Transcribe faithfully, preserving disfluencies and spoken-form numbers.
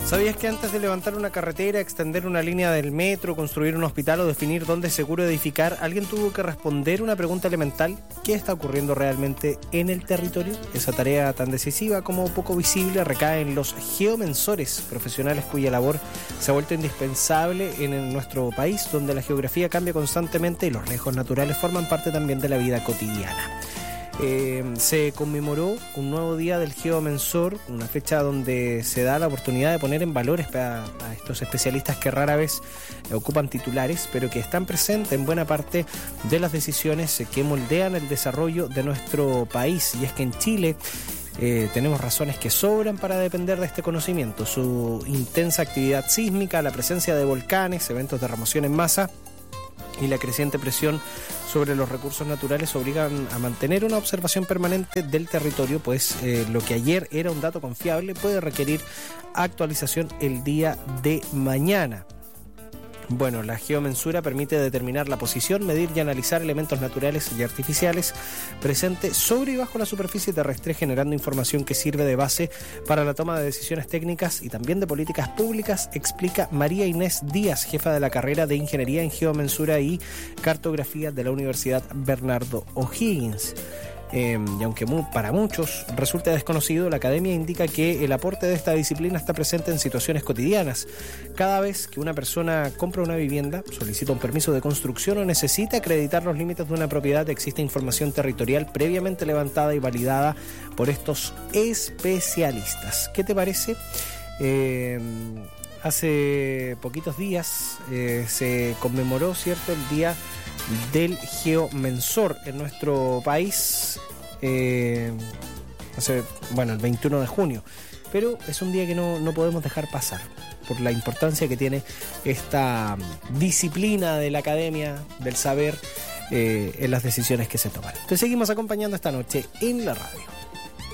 ¿Sabías que antes de levantar una carretera, extender una línea del metro, construir un hospital o definir dónde es seguro edificar, alguien tuvo que responder una pregunta elemental? ¿Qué está ocurriendo realmente en el territorio? Esa tarea tan decisiva como poco visible recae en los geomensores, profesionales cuya labor se ha vuelto indispensable en nuestro país, donde la geografía cambia constantemente y los riesgos naturales forman parte también de la vida cotidiana. Eh, se conmemoró un nuevo día del geomensor, una fecha donde se da la oportunidad de poner en valores a, a estos especialistas que rara vez ocupan titulares, pero que están presentes en buena parte de las decisiones que moldean el desarrollo de nuestro país. Y es que en Chile Eh, tenemos razones que sobran para depender de este conocimiento. Su intensa actividad sísmica, la presencia de volcanes, eventos de remoción en masa y la creciente presión sobre los recursos naturales obligan a mantener una observación permanente del territorio, pues eh, lo que ayer era un dato confiable puede requerir actualización el día de mañana. Bueno, la geomensura permite determinar la posición, medir y analizar elementos naturales y artificiales presentes sobre y bajo la superficie terrestre, generando información que sirve de base para la toma de decisiones técnicas y también de políticas públicas, explica María Inés Díaz, jefa de la carrera de Ingeniería en Geomensura y Cartografía de la Universidad Bernardo O'Higgins. Eh, y aunque mu- para muchos resulta desconocido, la academia indica que el aporte de esta disciplina está presente en situaciones cotidianas. Cada vez que una persona compra una vivienda, solicita un permiso de construcción o necesita acreditar los límites de una propiedad, existe información territorial previamente levantada y validada por estos especialistas. ¿Qué te parece? Eh, hace poquitos días eh, se conmemoró, ¿cierto?, el Día del Geomensor en nuestro país, eh, hace, bueno, el veintiuno de junio, pero es un día que no, no podemos dejar pasar por la importancia que tiene esta disciplina de la academia, del saber, eh, en las decisiones que se toman. Te seguimos acompañando esta noche en la radio.